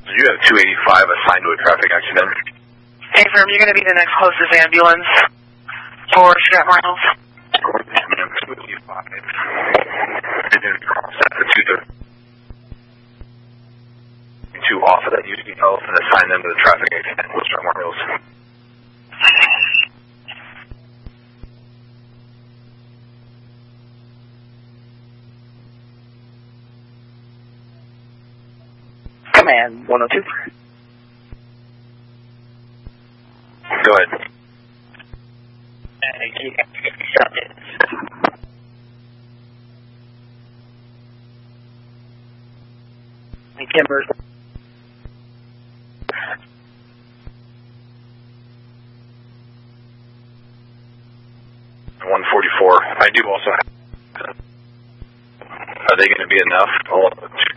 You have 285 assigned to a traffic accident. Affirm, you're going to be the next closest ambulance for Stratmore Hills. 285. And then cross that for 230. 2 off of that UC Health and assign them to the traffic accident with Stratmore Hills. Command 102. Go ahead. Kimber. 144. I do also have. Are they going to be enough?